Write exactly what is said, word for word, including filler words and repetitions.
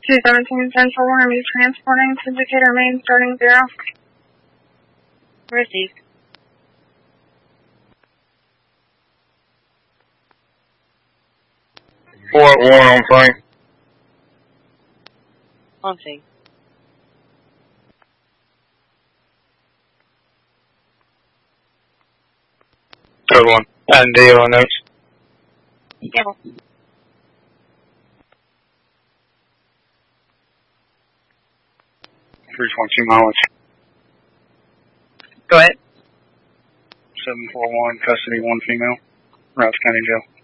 two seventeen Central, we're going to be transporting to Decatur, Maine, starting zero. Received. four one on Frank. On scene. Code one. And deal on notes. Yeah. three twenty-two mileage. Go ahead. seven four one, custody, one female. Routes County Jail.